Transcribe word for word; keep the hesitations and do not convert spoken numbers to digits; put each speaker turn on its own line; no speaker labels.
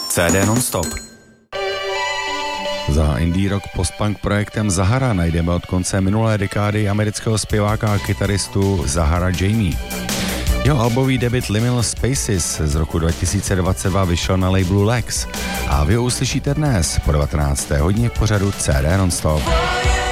C D non-stop. Za indie rock postpunk projektem Zahara najdeme od konce minulé dekády amerického zpěváka a kytaristu Zahara Jamie. Jeho albový debut Liminal Spaces z roku dva tisíce dvacet dva vyšel na labelu Lex a vy ho uslyšíte dnes po devatenácté hodině v pořadu C D non-stop.